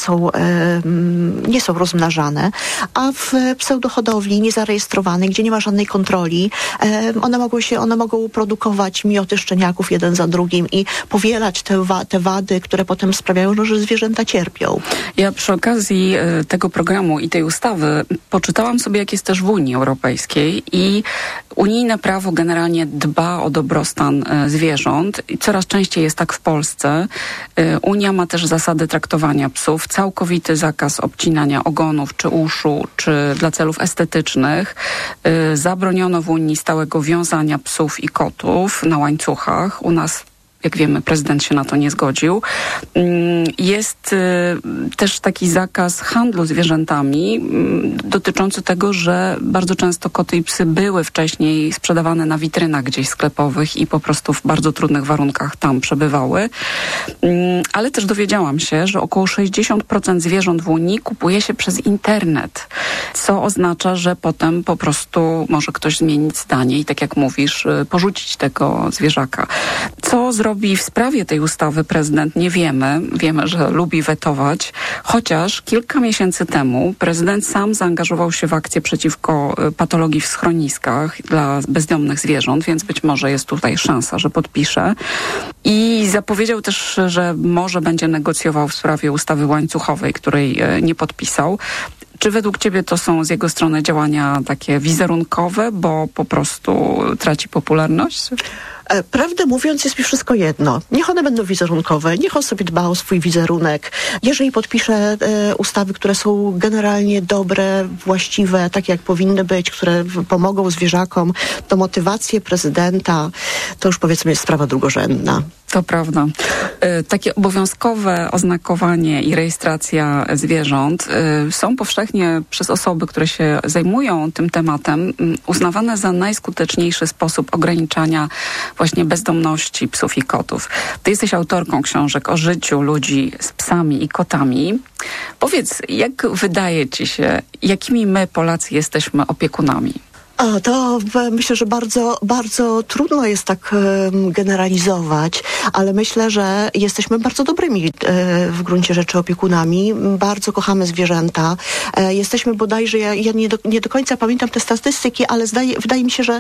nie są rozmnażane, a w pseudohodowli niezarejestrowanej, gdzie nie ma żadnej kontroli, one mogą produkować mioty szczeniaków jeden za drugim i powielać te wady, które potem sprawiają, że zwierzęta cierpią. Ja przy okazji tego programu i tej ustawy poczytałam sobie, jak jest też w Unii Europejskiej i unijne prawo generalnie dba o dobrostan zwierząt i coraz częściej jest tak w Polsce. Unia ma też zasady traktowania psów, całkowity zakaz obcinania ogonów czy uszu, czy dla celów estetycznych. Zabroniono w Unii stałego wiązania psów i kotów na łańcuchach. U nas, jak wiemy, prezydent się na to nie zgodził. Jest też taki zakaz handlu zwierzętami dotyczący tego, że bardzo często koty i psy były wcześniej sprzedawane na witrynach gdzieś sklepowych i po prostu w bardzo trudnych warunkach tam przebywały. Ale też dowiedziałam się, że około 60% zwierząt w Unii kupuje się przez internet, co oznacza, że potem po prostu może ktoś zmienić zdanie i tak jak mówisz, porzucić tego zwierzaka. Co zrobi w sprawie tej ustawy prezydent, nie wiemy. Wiemy, że lubi wetować, chociaż kilka miesięcy temu prezydent sam zaangażował się w akcję przeciwko patologii w schroniskach dla bezdomnych zwierząt, więc być może jest tutaj szansa, że podpisze. I zapowiedział też, że może będzie negocjował w sprawie ustawy łańcuchowej, której nie podpisał. Czy według ciebie to są z jego strony działania takie wizerunkowe, bo po prostu traci popularność? Prawdę mówiąc, jest mi wszystko jedno. Niech one będą wizerunkowe, niech on sobie dba o swój wizerunek. Jeżeli podpisze ustawy, które są generalnie dobre, właściwe, takie jak powinny być, które pomogą zwierzakom, to motywacje prezydenta to już powiedzmy jest sprawa drugorzędna. To prawda. Takie obowiązkowe oznakowanie i rejestracja zwierząt są powszechnie przez osoby, które się zajmują tym tematem, uznawane za najskuteczniejszy sposób ograniczania właśnie bezdomności psów i kotów. Ty jesteś autorką książek o życiu ludzi z psami i kotami. Powiedz, jak wydaje ci się, jakimi my, Polacy, jesteśmy opiekunami? To myślę, że bardzo, bardzo trudno jest tak generalizować, ale myślę, że jesteśmy bardzo dobrymi w gruncie rzeczy opiekunami. Bardzo kochamy zwierzęta. Jesteśmy bodajże, ja nie do końca pamiętam te statystyki, ale wydaje mi się, że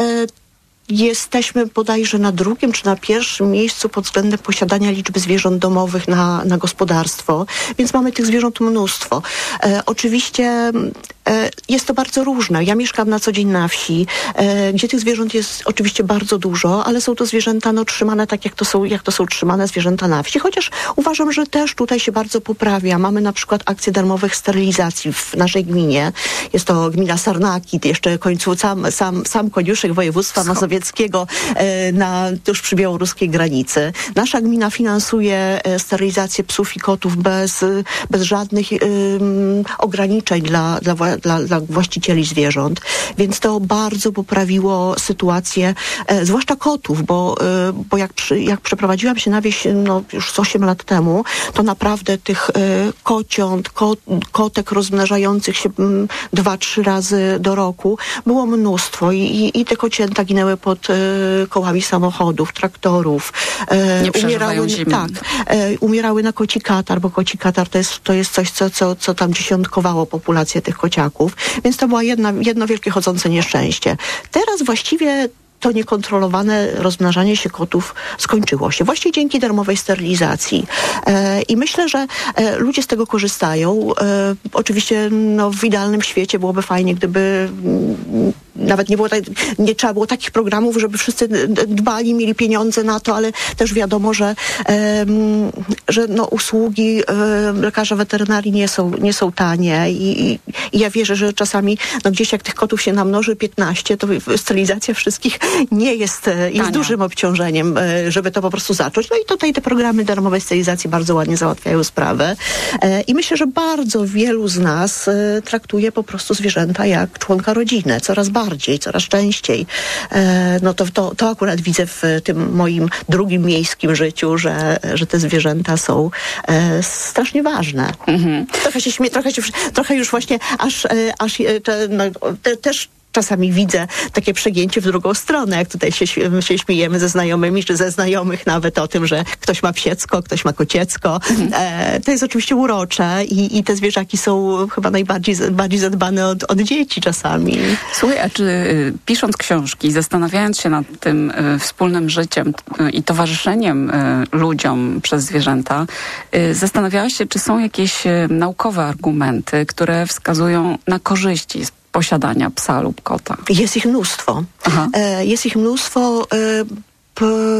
jesteśmy bodajże na 2. czy na 1. miejscu pod względem posiadania liczby zwierząt domowych na gospodarstwo, więc mamy tych zwierząt mnóstwo. Oczywiście jest to bardzo różne. Ja mieszkam na co dzień na wsi, gdzie tych zwierząt jest oczywiście bardzo dużo, ale są to zwierzęta trzymane tak, jak to są trzymane zwierzęta na wsi, chociaż uważam, że też tutaj się bardzo poprawia. Mamy na przykład akcję darmowych sterylizacji w naszej gminie. Jest to gmina Sarnaki, jeszcze końcu sam koniuszek województwa mazowieckiego tuż przy białoruskiej granicy. Nasza gmina finansuje sterylizację psów i kotów bez żadnych ograniczeń dla dla właścicieli zwierząt, więc to bardzo poprawiło sytuację, zwłaszcza kotów, bo jak przeprowadziłam się na wieś już z 8 lat temu, to naprawdę tych kociąt, kotek rozmnażających się 2-3 razy do roku było mnóstwo i te kocięta ginęły pod kołami samochodów, traktorów. Umierały na koci katar, bo koci katar to jest coś, co tam dziesiątkowało populację tych kociaków, więc to było jedno wielkie chodzące nieszczęście. Teraz właściwie to niekontrolowane rozmnażanie się kotów skończyło się. Właśnie dzięki darmowej sterylizacji. I myślę, że ludzie z tego korzystają. Oczywiście w idealnym świecie byłoby fajnie, gdyby nawet nie trzeba było takich programów, żeby wszyscy dbali, mieli pieniądze na to, ale też wiadomo, że usługi lekarza weterynarii nie są tanie i ja wierzę, że czasami gdzieś jak tych kotów się namnoży 15, to sterylizacja wszystkich nie jest dużym obciążeniem, żeby to po prostu zacząć. No i tutaj te programy darmowej sterylizacji bardzo ładnie załatwiają sprawę. I myślę, że bardzo wielu z nas traktuje po prostu zwierzęta jak członka rodziny. Coraz bardziej, coraz częściej. To akurat widzę w tym moim drugim miejskim życiu, że te zwierzęta są strasznie ważne. Mhm. Trochę już właśnie też czasami widzę takie przegięcie w drugą stronę, jak tutaj się śmiejemy ze znajomymi, czy ze znajomych nawet o tym, że ktoś ma psiecko, ktoś ma kociecko. To jest oczywiście urocze i te zwierzaki są chyba bardziej zadbane od dzieci czasami. Słuchaj, a czy pisząc książki, zastanawiając się nad tym wspólnym życiem i towarzyszeniem ludziom przez zwierzęta, zastanawiałaś się, czy są jakieś naukowe argumenty, które wskazują na korzyści z posiadania psa lub kota? Jest ich mnóstwo. Jest ich mnóstwo.